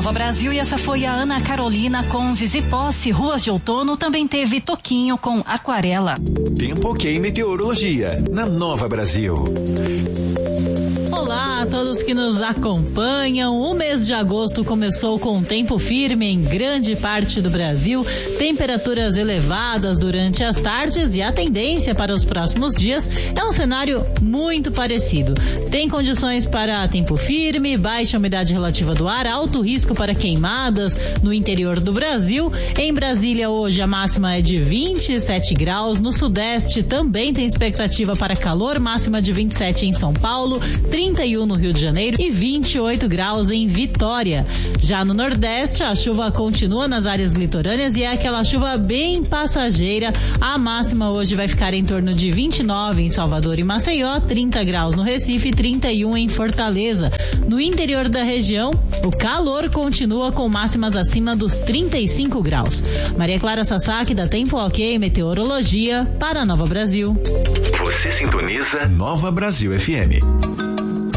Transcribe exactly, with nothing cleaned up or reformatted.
Nova Brasil, e essa foi a Ana Carolina com Zizi Posse. Ruas de Outono também teve Toquinho com Aquarela. Tempo Ok Meteorologia, na Nova Brasil. Olá a todos que nos acompanham. O mês de agosto começou com tempo firme em grande parte do Brasil, temperaturas elevadas durante as tardes, e a tendência para os próximos dias é um cenário muito parecido. Tem condições para tempo firme, baixa umidade relativa do ar, alto risco para queimadas no interior do Brasil. Em Brasília hoje a máxima é de vinte e sete graus, no sudeste também tem expectativa para calor, máxima de vinte e sete em São Paulo, trinta e um no Rio de Janeiro e vinte e oito graus em Vitória. Já no Nordeste, a chuva continua nas áreas litorâneas e é aquela chuva bem passageira. A máxima hoje vai ficar em torno de vinte e nove em Salvador e Maceió, trinta graus no Recife e trinta e um em Fortaleza. No interior da região, o calor continua com máximas acima dos trinta e cinco graus. Maria Clara Sasaki, da Tempo Ok Meteorologia, para Nova Brasil. Você sintoniza Nova Brasil F M.